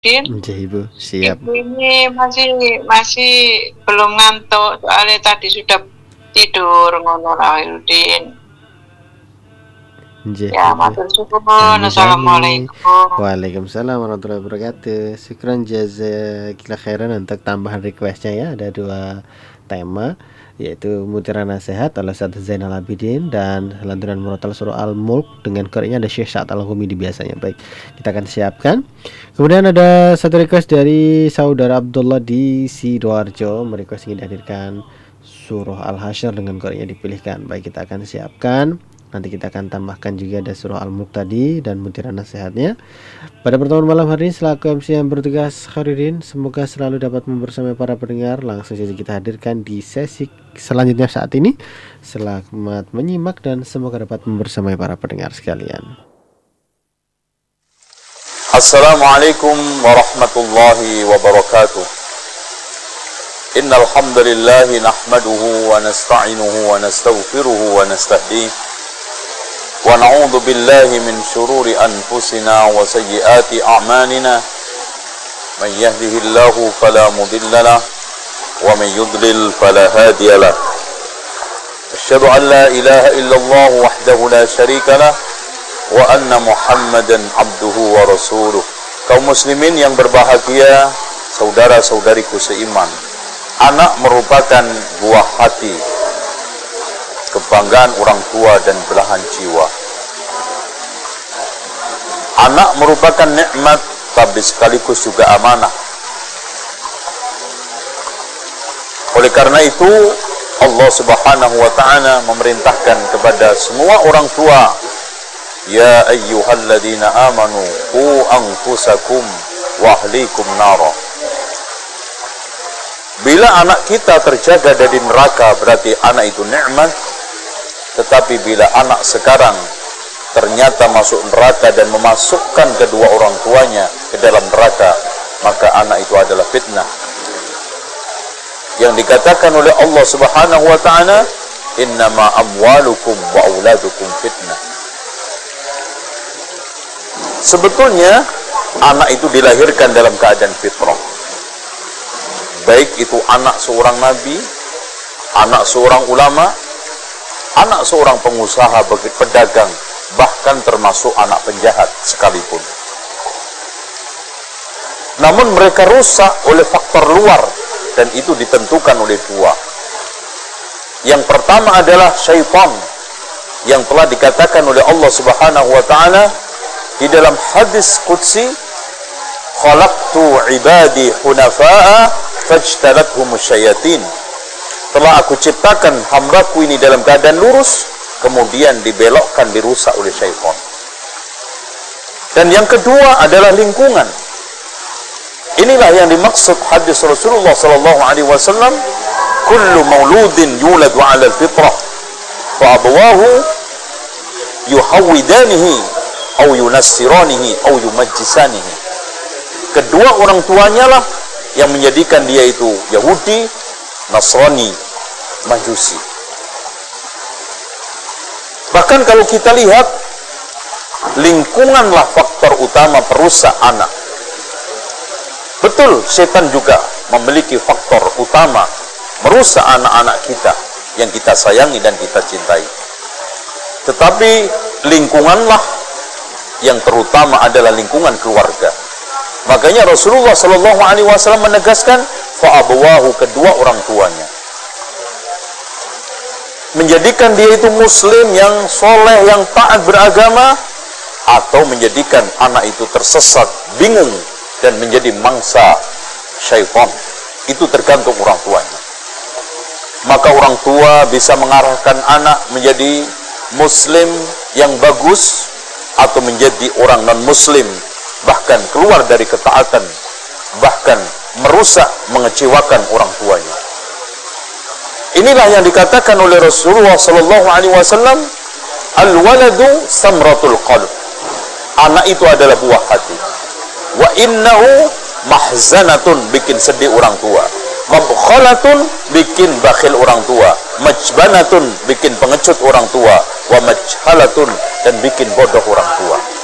Din. Nggih, Ibu, siap. Ibu ini masih belum ngantuk, soalnya tadi sudah tidur ngono Din. Nggih, Ya, matur suwun. Assalamualaikum. Waalaikumsalam warahmatullahi wabarakatuh. Syukran jazakillah khairan untuk tambahan requestnya ya. Ada 2 tema, yaitu Mutiara Nasihat oleh Ustaz Zainal Abidin dan lantunan murotal surah Al-Mulk dengan koreknya ada Syekh Sa'ad Al-Humidi biasanya. Baik, kita akan siapkan. Kemudian ada satu request dari saudara Abdullah di Sidoarjo, merequest ingin dihadirkan surah Al-Hasyr dengan koreknya dipilihkan. Baik, kita akan siapkan. Nanti kita akan tambahkan juga ada surah Al-Mulk tadi dan Mutiara Nasihatnya. Pada pertemuan malam hari ini selaku MC yang bertugas Khairuddin, semoga selalu dapat membersamai para pendengar. Langsung saja kita hadirkan di sesi selanjutnya saat ini. Selamat menyimak dan semoga dapat membersamai para pendengar sekalian. Assalamualaikum warahmatullahi wabarakatuh. Innal hamdalillah nahmaduhu wa nasta'inuhu wa nastaghfiruhu wa nastahdiih. Wa na'udzu billahi min shururi anfusina wa sayyiati a'malina. Man yahdihillahu fala mudilla lahu wa man yudlil fala hadiya lahu. Asyhadu an la ilaha illallah wahdahu la syarika lahu wa anna Muhammadan abduhu wa rasuluh. Kaum muslimin yang berbahagia, saudara-saudariku seiman, anak merupakan buah hati, kebanggaan orang tua dan belahan jiwa. Anak merupakan nikmat, tapi sekaligus juga amanah. Oleh karena itu, Allah Subhanahu wa ta'ala memerintahkan kepada semua orang tua, ya ayyuhalladzina amanu qu anfusakum wa ahlikum nara. Bila anak kita terjaga dari neraka, berarti anak itu nikmat. Tetapi bila anak sekarang ternyata masuk neraka dan memasukkan kedua orang tuanya ke dalam neraka, maka anak itu adalah fitnah. Yang dikatakan oleh Allah Subhanahu wa ta'ala, innama amwalukum wa auladukum fitnah. Sebetulnya anak itu dilahirkan dalam keadaan fitrah. Baik itu anak seorang nabi, anak seorang ulama, anak seorang pengusaha, pedagang, bahkan termasuk anak penjahat sekalipun. Namun mereka rusak oleh faktor luar, dan itu ditentukan oleh 2. Yang pertama adalah syaitan, yang telah dikatakan oleh Allah Subhanahu wa ta'ala di dalam hadis qudsi, khalaqtu ibadi hunafa'a fajtalathum syayatin. Telah aku ciptakan hambaku ini dalam keadaan lurus, kemudian dibelokkan, dirusak oleh syaitan. Dan yang kedua adalah lingkungan. Inilah yang dimaksud hadis Rasulullah sallallahu alaihi wasallam, kullu mauludin yuladu 'ala al-fitrah fa abawahu yuhawwidanihi aw yunassiranihi aw yumajjisanihi. Kedua orang tuanya lah yang menjadikan dia itu Yahudi, Nasrani, Majusi. Bahkan kalau kita lihat, lingkunganlah faktor utama perusak anak. Betul, setan juga memiliki faktor utama merusak anak-anak kita yang kita sayangi dan kita cintai. Tetapi lingkunganlah yang terutama adalah lingkungan keluarga. Makanya Rasulullah sallallahu alaihi wasallam menegaskan, fa abawahu, kedua orang tuanya. Menjadikan dia itu muslim yang soleh, yang taat beragama, atau menjadikan anak itu tersesat, bingung, dan menjadi mangsa syaitan. Itu tergantung orang tuanya. Maka orang tua bisa mengarahkan anak menjadi muslim yang bagus, atau menjadi orang non-muslim, bahkan keluar dari ketaatan, bahkan merusak, mengecewakan orang tuanya. Inilah yang dikatakan oleh Rasulullah sallallahu alaihi wasallam, al-waladu samratul qalb. Anak itu adalah buah hati. Wa innahu mahzanatun, bikin sedih orang tua. Mabkhalatun, bikin bakhil orang tua. Majbanatun, bikin pengecut orang tua. Wa majhalatun, dan bikin bodoh orang tua.